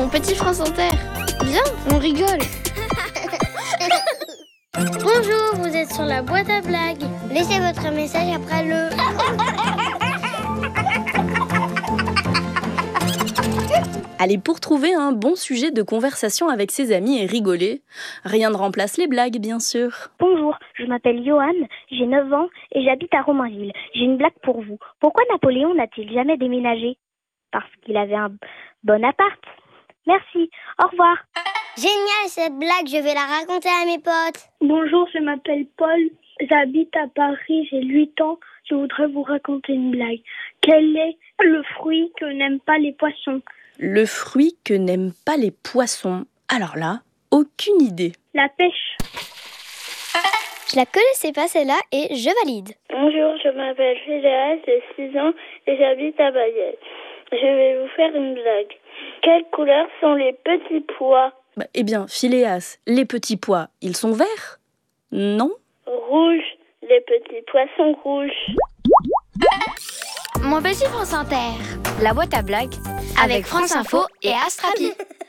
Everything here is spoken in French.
mon petit France Inter. Viens, on rigole. Bonjour, vous êtes sur la boîte à blagues. Laissez votre message après le... Allez, pour trouver un bon sujet de conversation avec ses amis et rigoler, rien ne remplace les blagues, bien sûr. Bonjour, je m'appelle Johan, j'ai 9 ans et j'habite à Romainville. J'ai une blague pour vous. Pourquoi Napoléon n'a-t-il jamais déménagé? Parce qu'il avait un bon appart. Merci, au revoir. Génial cette blague, je vais la raconter à mes potes. Bonjour, je m'appelle Paul, j'habite à Paris, j'ai 8 ans. Je voudrais vous raconter une blague. Quel est le fruit que n'aiment pas les poissons? Le fruit que n'aiment pas les poissons. Alors là, aucune idée. La pêche. Je la connaissais pas celle-là et je valide. Bonjour, je m'appelle Phileas, j'ai 6 ans et j'habite à Bayeux. Je vais vous faire une blague. Quelle couleur sont les petits pois? Eh bien, Phileas, les petits pois, ils sont verts? Non? Rouge, les petits pois sont rouges. Mon petit France Inter. La boîte à blagues avec France Info et Astrapi.